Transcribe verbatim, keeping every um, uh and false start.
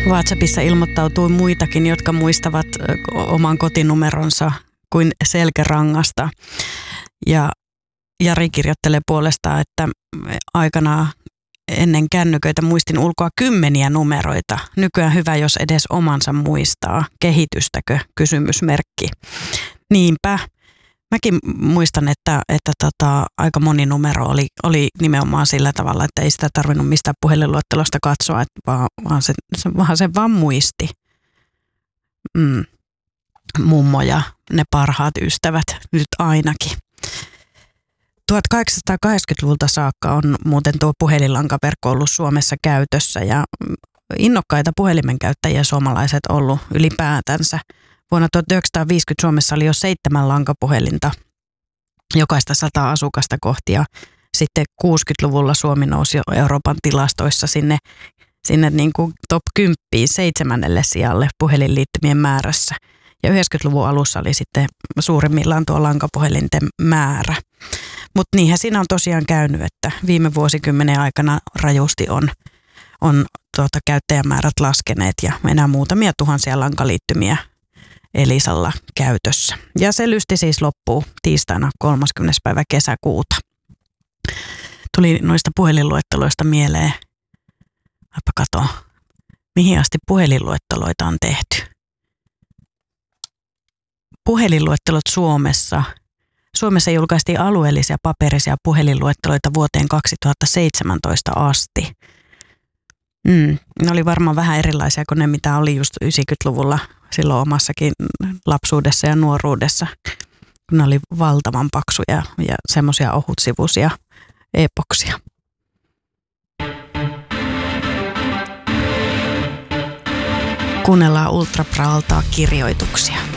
WhatsAppissa ilmoittautui muitakin, jotka muistavat oman kotinumeronsa kuin selkärangasta. Ja Jari kirjoittelee puolestaan, että aikanaan ennen kännyköitä muistin ulkoa kymmeniä numeroita. Nykyään hyvä, jos edes omansa muistaa. Kehitystäkö? Kysymysmerkki. Niinpä. Mäkin muistan, että, että tota, aika moni numero oli, oli nimenomaan sillä tavalla, että ei sitä tarvinnut mistään puhelinluettelosta katsoa, että vaan, vaan, se, se, vaan se vaan muisti. Mm. Mummo ja ne parhaat ystävät nyt ainakin. tuhatkahdeksansataakahdeksankymmentäluvulta saakka on muuten tuo puhelinlankaverkko ollut Suomessa käytössä ja innokkaita puhelimen käyttäjiä suomalaiset ollut ylipäätänsä. Vuonna tuhatyhdeksänsataaviisikymmentä Suomessa oli jo seitsemän lankapuhelinta jokaista sataa asukasta kohti ja sitten kuusikymmentäluvulla Suomi nousi Euroopan tilastoissa sinne, sinne niin kuin top kymmenen seitsemännelle sijalle puhelinliittymien määrässä. Ja yhdeksänkymmentäluvun alussa oli sitten suurimmillaan tuo lankapuhelinten määrä. Mutta niinhän siinä on tosiaan käynyt, että viime vuosikymmenen aikana rajusti on, on tuota, käyttäjämäärät laskeneet ja enää muutamia tuhansia lankaliittymiä Elisalla käytössä. Ja se lysti siis loppuu tiistaina kolmaskymmenes päivä kesäkuuta. Tuli noista puhelinluetteloista mieleen, aipa kato, mihin asti puhelinluetteloita on tehty. Puhelinluettelot Suomessa. Suomessa julkaistiin alueellisia paperisia puhelinluetteloita vuoteen kaksituhattaseitsemäntoista asti. Mm, ne oli varmaan vähän erilaisia kuin ne, mitä oli just yhdeksänkymmentäluvulla silloin omassakin lapsuudessa ja nuoruudessa. Ne oli valtavan paksuja ja semmoisia ohutsivuisia epoksia. Kuunnellaan Ultra Praltaa kirjoituksia.